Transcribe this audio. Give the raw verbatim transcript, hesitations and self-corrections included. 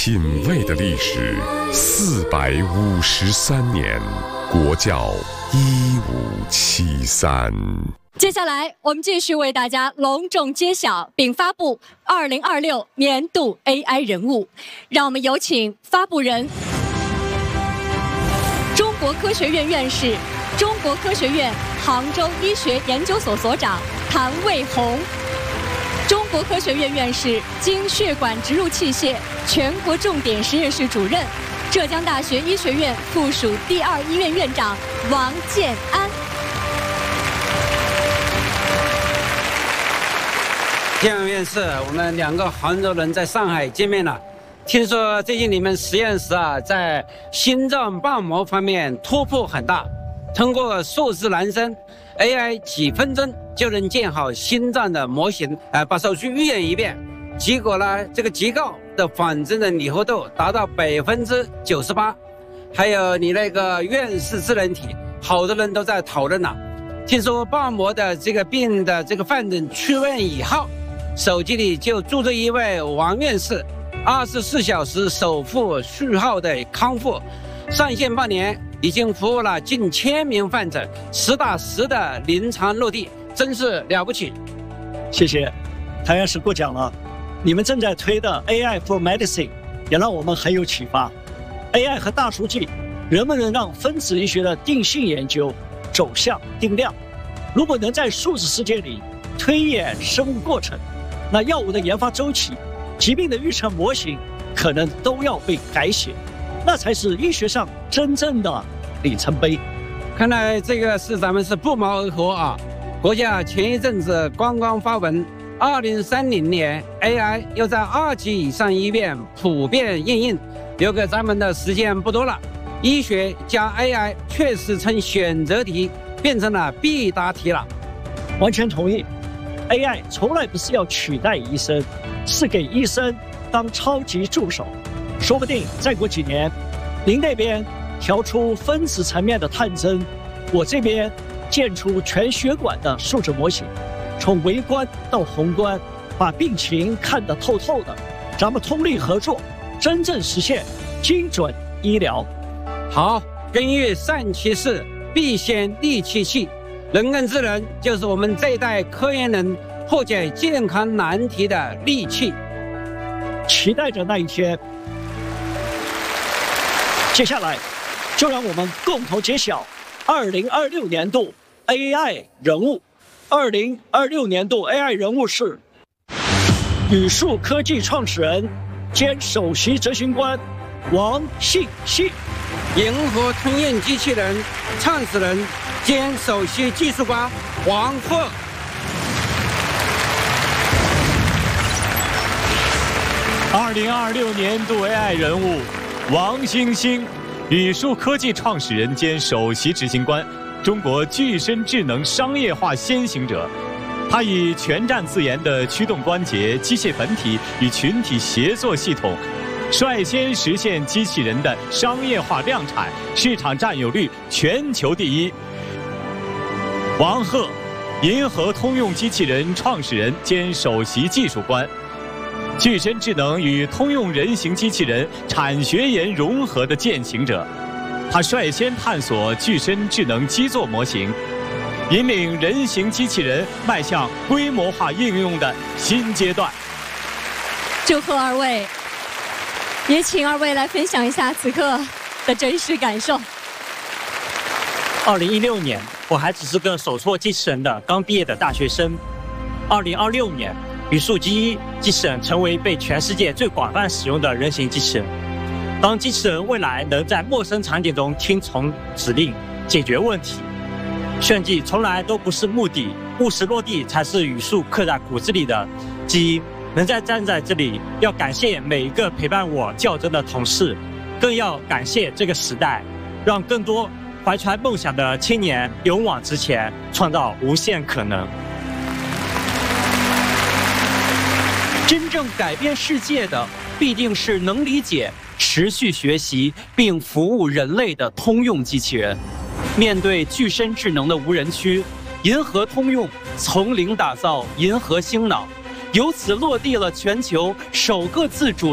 品味的历史四百五十三年，国窖一五七三。 接下来，我们继续为大家隆重揭晓并发布二零二六年度 A I 人物。让我们有请发布人：中国科学院院士、中国科学院杭州医学研究所所长谭卫红。中国科学院院士、经血管植入器械全国重点实验室主任，浙江大学医学院附属第二医院院长王建安。 建安院士，我们两个杭州人在上海见面了。听说最近你们实验室啊，在心脏瓣膜方面突破很大，通过数字孪生 A I 几分钟就能建好心脏的模型，呃，把手术预演一遍。结果呢，这个结构的仿真的拟合度达到百分之九十八。还有你那个院士智能体，好多人都在讨论了。听说瓣膜的这个病的这个患者出院以后，手机里就住着一位王院士，二十四小时守护序号的康复，上线半年。已经服务了近千名患者，实打实的临床落地，真是了不起。 谢谢，谭院士过奖了。你们正在推的 A I for Medicine 也让我们很有启发。A I 和大数据能不能让分子医学的定性研究走向定量？如果能在数字世界里推演生物过程，那药物的研发周期、疾病的预测模型可能都要被改写。那才是医学上真正的里程碑。 看来这个是咱们是不谋而合啊！国家前一阵子刚刚发文，二零三零年 A I 要在二级以上医院普遍应用，留给咱们的时间不多了。医学加 A I 确实从选择题变成了必答题了。 完全同意。A I 从来不是要取代医生，是给医生当超级助手。说不定再过几年，您那边调出分子层面的探针，我这边建出全血管的数字模型，从微观到宏观，把病情看得透透的。咱们通力合作，真正实现精准医疗。 好，根据上其事，必先利其器。人工智能就是我们这一代科研人破解健康难题的利器。 期待着那一天。接下来，就让我们共同揭晓二零二六年度 A I 人物。二零二六年度 A I 人物是宇树科技创始人兼首席执行官王信息， 银河通用机器人创始人兼首席技术官王鹤。 二零二六年度 A I 人物王星星，宇树科技创始人兼首席执行官，中国具身智能商业化先行者。他以全站自研的驱动关节、机械本体与群体协作系统，率先实现机器人的商业化量产，市场占有率全球第一。王鹤，银河通用机器人创始人兼首席技术官。具身智能与通用人形机器人产学研融合的践行者，他率先探索具身智能基座模型，引领人形机器人迈向规模化应用的新阶段。 祝贺二位，也请二位来分享一下此刻的真实感受。 二零一六年，我还只是个手搓机器人的刚毕业的大学生。二零二六年。宇树机一机器人成为被全世界最广泛使用的人形机器人。当机器人未来能在陌生场景中听从指令、解决问题，炫技从来都不是目的，务实落地才是宇树刻在骨子里的基因。能再站在这里，要感谢每一个陪伴我较真的同事，更要感谢这个时代，让更多怀揣梦想的青年勇往直前，创造无限可能。 真正改变世界的，必定是能理解、持续学习并服务人类的通用机器人。面对具身智能的无人区，银河通用从零打造银河星脑，由此落地了全球首个自主